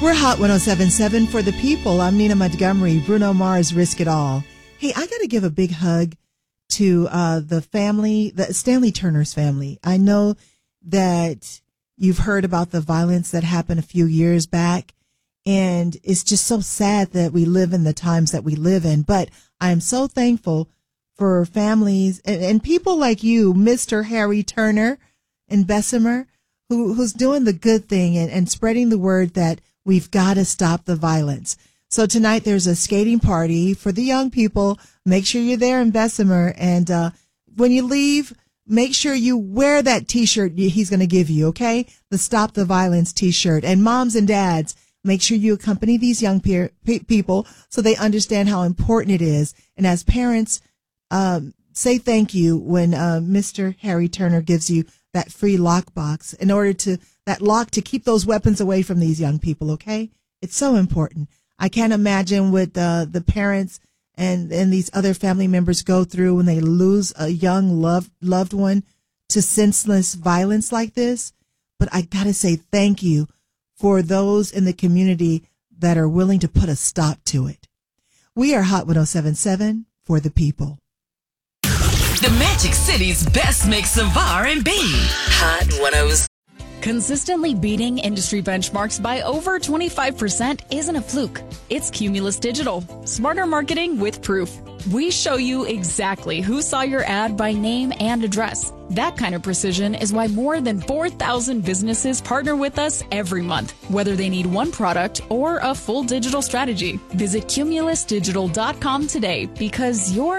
We're Hot 107.7 for the people. I'm Nina Montgomery. Bruno Mars, Risk It All. Hey, I got to give a big hug to the family, the Stanley Turner's family. I know that you've heard about the violence that happened a few years back, and it's just so sad that we live in the times that we live in. But I am so thankful for families and people like you, Mr. Harry Turner in Bessemer, who's doing the good thing and spreading the word that we've got to stop the violence. So tonight there's a skating party for the young people. Make sure you're there in Bessemer. And when you leave, make sure you wear that T-shirt he's going to give you, okay? The Stop the Violence T-shirt. And moms and dads, make sure you accompany these young people so they understand how important it is. And as parents, say thank you when Mr. Harry Turner gives you that free lockbox in order to that lock to keep those weapons away from these young people. Okay. It's so important. I can't imagine what the parents and these other family members go through when they lose a young loved one to senseless violence like this. But I got to say thank you for those in the community that are willing to put a stop to it. We are Hot 107.7 for the people. The Magic City's best mix of R&B. Hot 107. Consistently beating industry benchmarks by over 25% isn't a fluke. It's Cumulus Digital. Smarter marketing with proof. We show you exactly who saw your ad by name and address. That kind of precision is why more than 4,000 businesses partner with us every month, whether they need one product or a full digital strategy. Visit cumulusdigital.com today because your